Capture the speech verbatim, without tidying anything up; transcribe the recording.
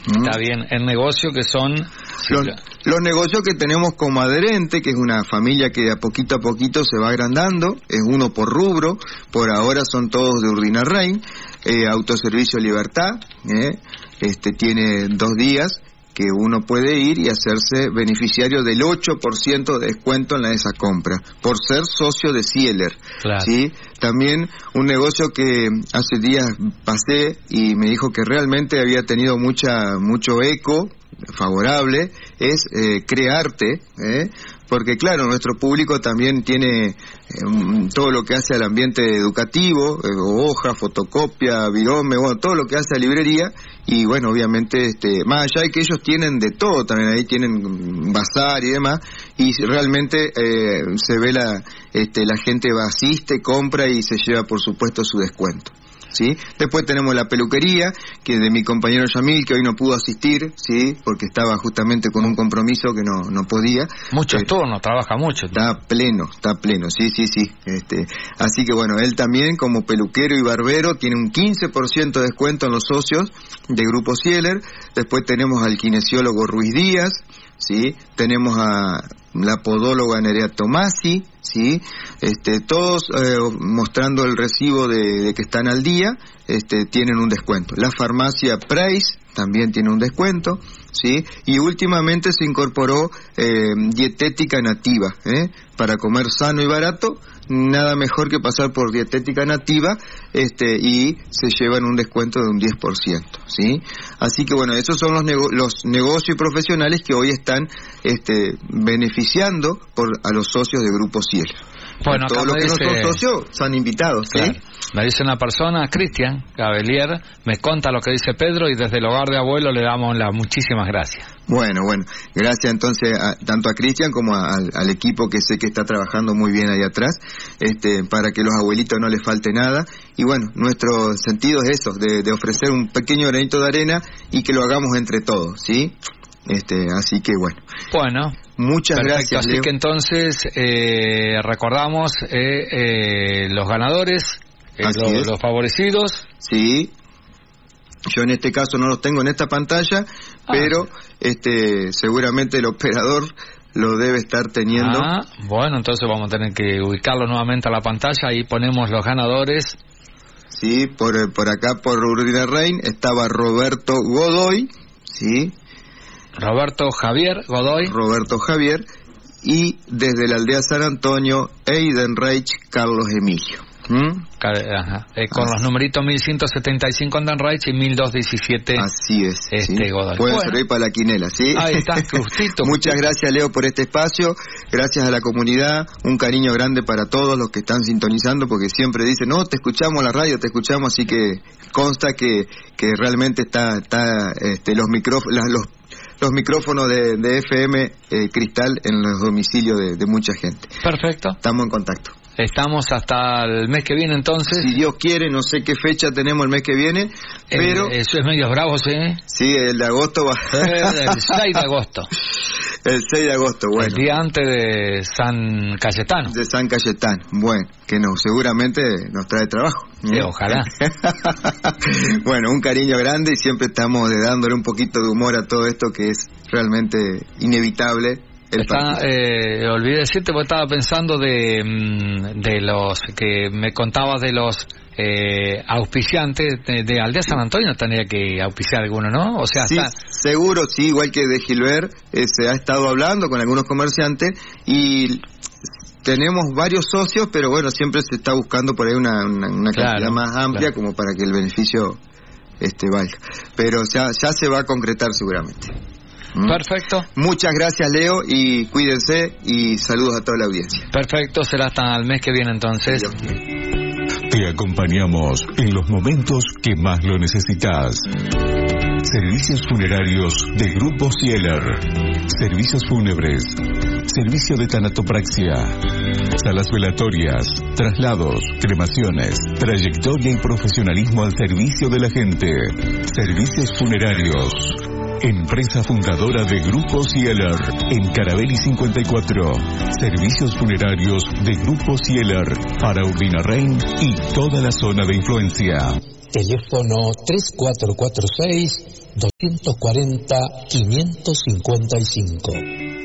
Está bien, el negocio que son... Los, los negocios que tenemos como adherente, que es una familia que a poquito a poquito se va agrandando, es uno por rubro, por ahora son todos de Urdinarrain, eh, Autoservicio Libertad, eh, este tiene dos días que uno puede ir y hacerse beneficiario del ocho por ciento de descuento en la esa compra, por ser socio de Cieler. Claro. ¿Sí? También un negocio que hace días pasé y me dijo que realmente había tenido mucha mucho eco favorable, es eh, Crearte, ¿eh? Porque claro, nuestro público también tiene eh, todo lo que hace al ambiente educativo, eh, hoja, fotocopia, virome, bueno, todo lo que hace a librería, y bueno, obviamente, este, más allá de que ellos tienen de todo, también ahí tienen bazar y demás, y realmente eh, se ve la, este, la gente va, asiste, compra y se lleva por supuesto su descuento. ¿Sí? Después tenemos la peluquería, que de mi compañero Yamil, que hoy no pudo asistir, ¿sí? Porque estaba justamente con un compromiso que no no podía. Muchos turnos, trabaja mucho. Está pleno, está pleno, sí, sí, sí. Este, así que bueno, él también como peluquero y barbero tiene un quince por ciento de descuento en los socios de Grupo Cieler. Después tenemos al kinesiólogo Ruiz Díaz, ¿sí? Tenemos a la podóloga Nerea Tomasi, ¿sí? Este, todos eh, mostrando el recibo de, de que están al día, este, tienen un descuento. La farmacia Price también tiene un descuento, ¿sí? Y últimamente se incorporó eh, dietética nativa, ¿eh? Para comer sano y barato, nada mejor que pasar por dietética nativa, este, y se llevan un descuento de un diez por ciento, ¿sí? Así que bueno, esos son los, nego- los negocios profesionales que hoy están, este, beneficiando por a los socios de Grupo Cieler. Bueno, todos los que dice... no son socios son invitados, ¿sí? Claro. Me dice una persona, Cristian Gabelier, me conta lo que dice Pedro y desde el hogar de abuelo le damos las muchísimas gracias. Bueno, bueno, gracias entonces a, tanto a Cristian como a, al, al equipo que sé que está trabajando muy bien ahí atrás, este, para que los abuelitos no les falte nada. Y bueno, nuestro sentido es eso, de, de ofrecer un pequeño granito de arena y que lo hagamos entre todos, ¿sí? Este, así que bueno. Bueno. Muchas perfecto, gracias, así Leo. que entonces eh, recordamos eh, eh, los ganadores, eh, los, los favorecidos. Sí. Yo en este caso no los tengo en esta pantalla, ah, pero este seguramente el operador lo debe estar teniendo. Ah, bueno, entonces vamos a tener que ubicarlo nuevamente a la pantalla. Ahí ponemos los ganadores. Sí, por por acá por Urdinarrain estaba Roberto Godoy, sí. Roberto Javier Godoy. Roberto Javier. Y desde la aldea San Antonio, Eidenreich Carlos Emilio. ¿Mm? Ajá. Eh, con Así. Los numeritos mil ciento setenta y cinco Eidenreich y mil doscientos diecisiete. Así es. Este ¿sí? Godoy. Pueden bueno. servir para la quinela, ¿sí? Ahí está, justito. Muchas gracias, Leo, por este espacio. Gracias a la comunidad. Un cariño grande para todos los que están sintonizando, porque siempre dicen, no, te escuchamos la radio, te escuchamos, así que consta que que realmente está está este, los micrófonos, los los micrófonos de, de F M eh, Cristal en los domicilios de, de mucha gente. Perfecto. Estamos en contacto. Estamos hasta el mes que viene entonces. Si Dios quiere, no sé qué fecha tenemos el mes que viene, pero... Eh, eso es medio bravo, ¿sí? Sí, el de agosto va... Eh, el seis de agosto. El seis de agosto, bueno. El día antes de San Cayetano. De San Cayetano, bueno, que no, seguramente nos trae trabajo. Sí, ojalá. Bueno, un cariño grande y siempre estamos dándole un poquito de humor a todo esto que es realmente inevitable. Está, eh, olvidé decirte porque estaba pensando de, de los que me contabas de los eh, auspiciantes de, de Aldea San Antonio. Tendría que auspiciar alguno, ¿no? O sea, sí, está... seguro, sí, igual que de Gilbert, eh, se ha estado hablando con algunos comerciantes y tenemos varios socios, pero bueno, siempre se está buscando por ahí una, una, una claro, cantidad más amplia, claro, como para que el beneficio este valga. Pero ya, ya se va a concretar seguramente. Perfecto. Muchas gracias, Leo, y cuídense y saludos a toda la audiencia. Perfecto, será hasta el mes que viene entonces. Te acompañamos en los momentos que más lo necesitas. Servicios funerarios de Grupo Cieler. Servicios fúnebres. Servicio de tanatopraxia. Salas velatorias. Traslados. Cremaciones. Trayectoria y profesionalismo al servicio de la gente. Servicios funerarios. Empresa fundadora de Grupo Cieler, en Carabelli cincuenta y cuatro. Servicios funerarios de Grupo Cieler para Urdinarrain y toda la zona de influencia. teléfono tres cuatro cuatro seis, dos cuatro cero, cinco cinco cinco.